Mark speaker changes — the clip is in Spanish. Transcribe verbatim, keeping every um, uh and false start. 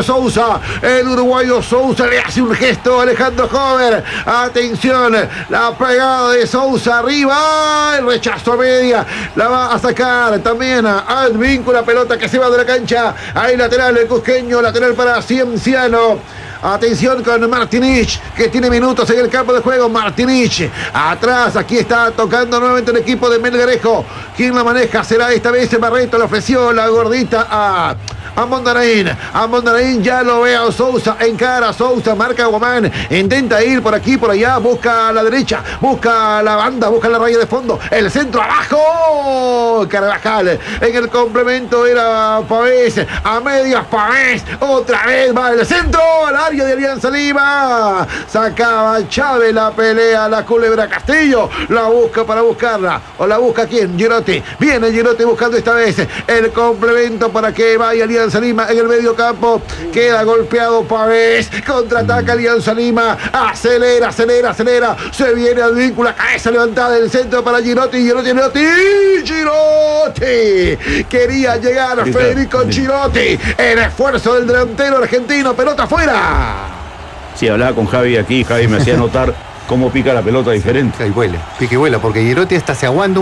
Speaker 1: de Sousa. El uruguayo Sousa le hace un gesto a Alejandro Hover. Atención, la pegada de Sousa arriba. El rechazo a media. La va a sacar también a Advíncula. La pelota que se va de la cancha. Ahí lateral, el cusqueño. Lateral para Cienciano. Atención con Martinich, que tiene minutos en el campo de juego. Martinich, atrás, aquí está tocando nuevamente el equipo de Melgarejo. ¿Quién la maneja? Será esta vez Barreto, le ofreció la gordita a... A Mondaraín, a Mondaraín ya lo ve a Sousa, encara a Sousa, marca a Guamán, intenta ir por aquí, por allá, busca a la derecha, busca la banda, busca la raya de fondo, el centro abajo, Carvajal, en el complemento era Pavés, a medias Pavés, otra vez va el centro, al área de Alianza Lima, sacaba Chávez la pelea, la culebra Castillo, la busca para buscarla, o la busca quién, Girotti, viene Girotti buscando esta vez, el complemento para que vaya Alianza Lima en el medio campo, queda golpeado Pavés, contraataca Alianza Lima, acelera, acelera, acelera, se viene Advíncula, cabeza levantada del centro para Girotti, Girotti, Girotti, Girotti, quería llegar a Federico Girotti, el esfuerzo del delantero argentino, pelota afuera.
Speaker 2: Sí, hablaba con Javi aquí, Javi me hacía notar cómo pica la pelota diferente.
Speaker 3: Y vuela, pica y vuela, porque Girotti hasta se aguanta un